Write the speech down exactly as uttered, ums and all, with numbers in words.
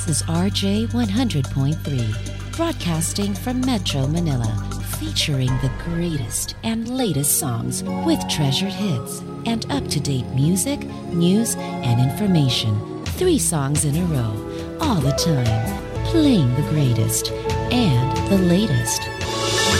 This is R J one hundred point three, broadcasting from Metro Manila, featuring the greatest and latest songs with treasured hits and up-to-date music, news, and information. Three songs in a row, all the time, playing the greatest and the latest.